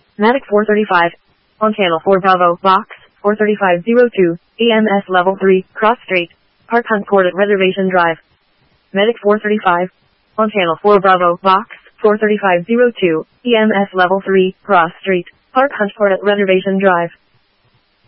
Medic 435. On channel 4 Bravo, box 43502, EMS level 3, cross street, Park Hunt Court at Reservation Drive. Medic 435. On channel 4 Bravo, box 43502, EMS level 3, cross street, Park Hunt Court at Reservation Drive.